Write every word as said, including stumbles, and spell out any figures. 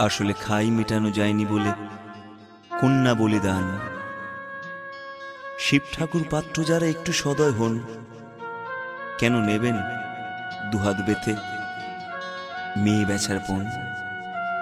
আসলে খাই মেটানো যায়নি বলে কন্যা বলিদান। শিব ঠাকুর পাত্র যারা একটু সদয় হন, কেন নেবেন দুহাত বেঁধে মেয়ে বেচার পণ?